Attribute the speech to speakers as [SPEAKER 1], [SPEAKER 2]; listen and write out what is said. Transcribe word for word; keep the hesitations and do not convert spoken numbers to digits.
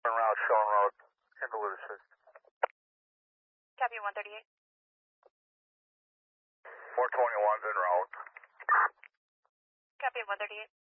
[SPEAKER 1] Route, Sean Road, handle with assist.
[SPEAKER 2] Copy one thirty-eight.
[SPEAKER 1] four twenty-one's en route.
[SPEAKER 2] Copy one thirty-eight.